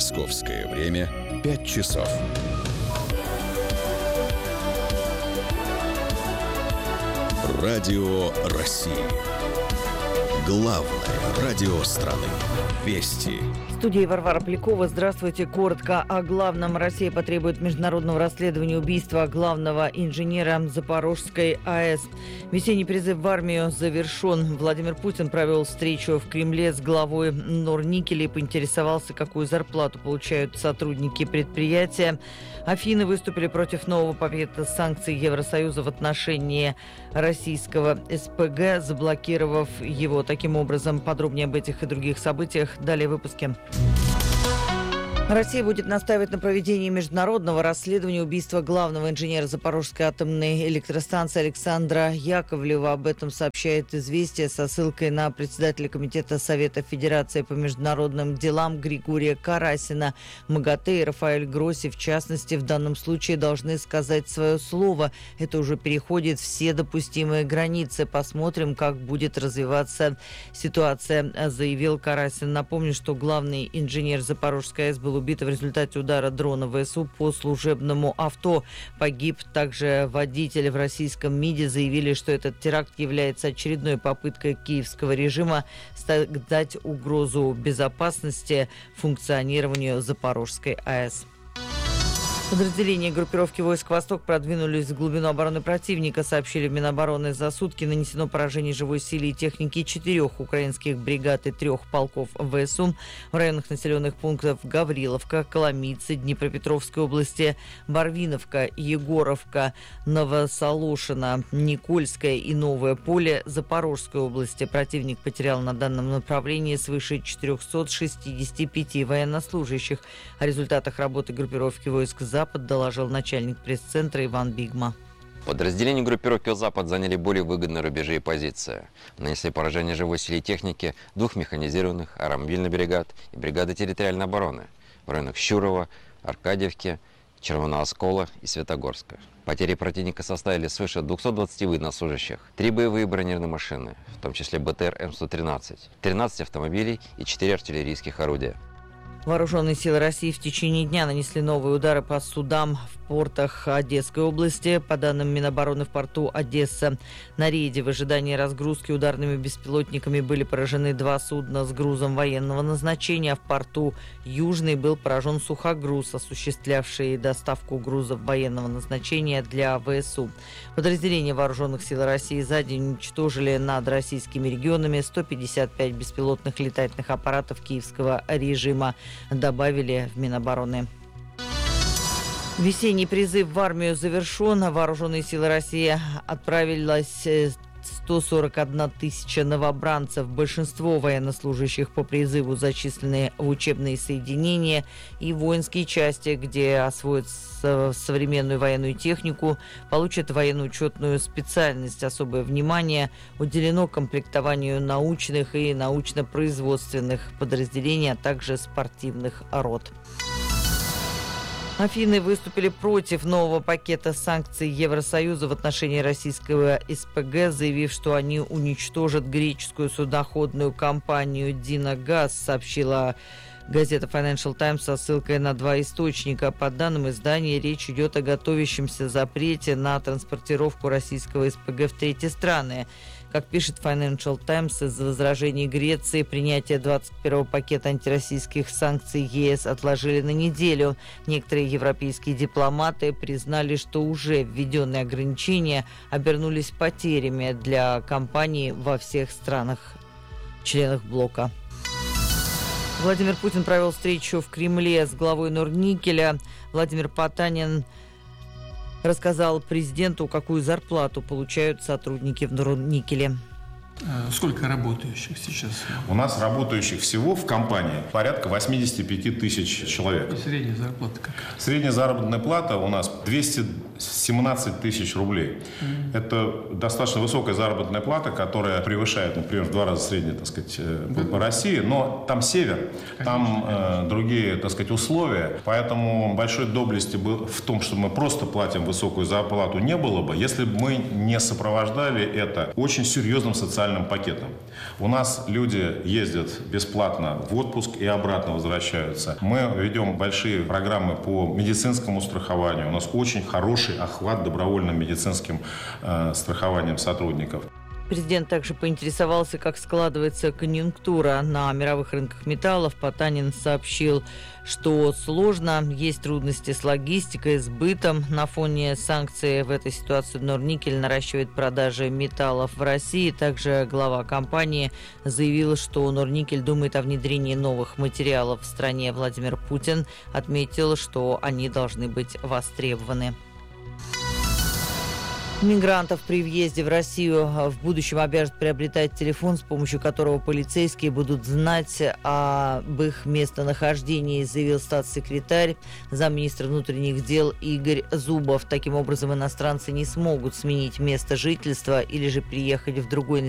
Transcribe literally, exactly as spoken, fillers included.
Московское время пять часов. Радио России. Главное радио страны. Вести. В студии Варвара Полякова. Здравствуйте. Коротко о главном. Россия потребует международного расследования убийства главного инженера Запорожской АЭС. Весенний призыв в армию завершен. Владимир Путин провел встречу в Кремле с главой Норникеля и поинтересовался, какую зарплату получают сотрудники предприятия. Афины выступили против нового пакета санкций Евросоюза в отношении российского СПГ, заблокировав его. Таким образом, подробнее об этих и других событиях далее в выпуске. Россия будет настаивать на проведении международного расследования убийства главного инженера Запорожской атомной электростанции Александра Яковлева. Об этом сообщает «Известия» со ссылкой на председателя Комитета Совета Федерации по международным делам Григория Карасина. МАГАТЭ и Рафаэль Гросси, в частности, в данном случае должны сказать свое слово. Это уже переходит все допустимые границы. Посмотрим, как будет развиваться ситуация, заявил Карасин. Напомню, что главный инженер Запорожской АЭС был убит в результате удара дрона ВСУ по служебному авто. Погиб также водитель. В российском МИДе заявили, что этот теракт является очередной попыткой киевского режима дать угрозу безопасности функционированию Запорожской АЭС. Подразделения группировки войск «Восток» продвинулись в глубину обороны противника, сообщили в Минобороны. За сутки нанесено поражение живой силе и техники четырех украинских бригад и трех полков ВСУ в районах населенных пунктов Гавриловка, Коломийцы, Днепропетровской области, Барвиновка, Егоровка, Новосолошино, Никольское и Новое Поле Запорожской области. Противник потерял на данном направлении свыше четыреста шестьдесят пять военнослужащих. О результатах работы группировки войск «Запад» доложил начальник пресс-центра Иван Бигма. Подразделения группировки «Запад» заняли более выгодные рубежи и позиции. Нанесли поражение живой силе и техники двух механизированных аэромобильных бригад и бригады территориальной обороны в районах Щурова, Аркадьевки, Червонооскола и Светогорска. Потери противника составили свыше двухсот двадцати военнослужащих, три боевые бронированные машины, в том числе БТР М сто тринадцать, тринадцать автомобилей и четыре артиллерийских орудия. Вооруженные силы России в течение дня нанесли новые удары по судам в портах Одесской области. По данным Минобороны, в порту Одесса на рейде в ожидании разгрузки ударными беспилотниками были поражены два судна с грузом военного назначения. В порту Южный был поражен сухогруз, осуществлявший доставку грузов военного назначения для ВСУ. Подразделения Вооруженных сил России за день уничтожили над российскими регионами сто пятьдесят пять беспилотных летательных аппаратов киевского режима, добавили в Минобороны. Весенний призыв в армию завершен. Вооруженные силы России отправилось сто сорок одна тысяча новобранцев. Большинство военнослужащих по призыву зачислены в учебные соединения и воинские части, где освоят современную военную технику, получат военно-учетную специальность. Особое внимание уделено комплектованию научных и научно-производственных подразделений, а также спортивных рот. Афины выступили против нового пакета санкций Евросоюза в отношении российского СПГ, заявив, что они уничтожат греческую судоходную компанию «Динагаз», сообщила газета Financial Times со ссылкой на два источника. По данным издания, речь идет о готовящемся запрете на транспортировку российского СПГ в третьи страны. Как пишет Financial Times, из-за возражений Греции принятие двадцать первого пакета антироссийских санкций ЕС отложили на неделю. Некоторые европейские дипломаты признали, что уже введенные ограничения обернулись потерями для компаний во всех странах-членах блока. Владимир Путин провел встречу в Кремле с главой Норникеля. Владимир Потанин рассказал президенту, какую зарплату получают сотрудники в Норникеле. Сколько работающих сейчас? У нас работающих всего в компании порядка восемьдесят пять тысяч человек. И средняя зарплата какая? Средняя заработная плата у нас двести семнадцать тысяч рублей. Mm-hmm. Это достаточно высокая заработная плата, которая превышает, например, в два раза среднюю, так сказать, по, по России. Но там север, Конечно, там э, другие, так сказать, условия. Поэтому большой доблести в том, что мы просто платим высокую зарплату, не было бы, если бы мы не сопровождали это очень серьезным социальным социальным пакетом. У нас люди ездят бесплатно в отпуск и обратно возвращаются. Мы ведем большие программы по медицинскому страхованию. У нас очень хороший охват добровольным медицинским э, страхованием сотрудников. Президент также поинтересовался, как складывается конъюнктура на мировых рынках металлов. Потанин сообщил, что сложно, есть трудности с логистикой, с бытом. На фоне санкций в этой ситуации Норникель наращивает продажи металлов в России. Также глава компании заявил, что Норникель думает о внедрении новых материалов в стране. Владимир Путин отметил, что они должны быть востребованы. Мигрантов при въезде в Россию в будущем обяжут приобретать телефон, с помощью которого полицейские будут знать об их местонахождении, заявил статс-секретарь, замминистра внутренних дел Игорь Зубов. Таким образом, иностранцы не смогут сменить место жительства или же приехать в другой